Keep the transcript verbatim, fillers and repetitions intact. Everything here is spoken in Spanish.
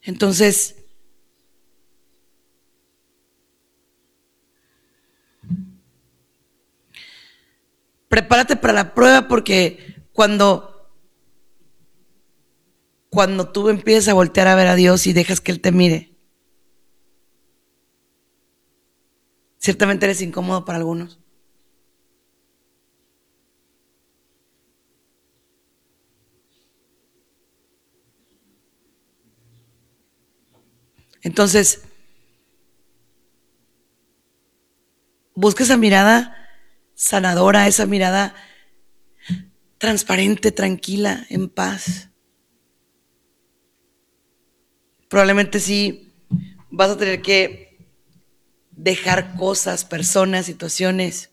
Entonces, prepárate para la prueba, porque cuando, cuando tú empiezas a voltear a ver a Dios y dejas que Él te mire, ciertamente eres incómodo para algunos. Entonces, busca esa mirada sanadora, esa mirada transparente, tranquila, en paz. Probablemente sí vas a tener que dejar cosas, personas, situaciones,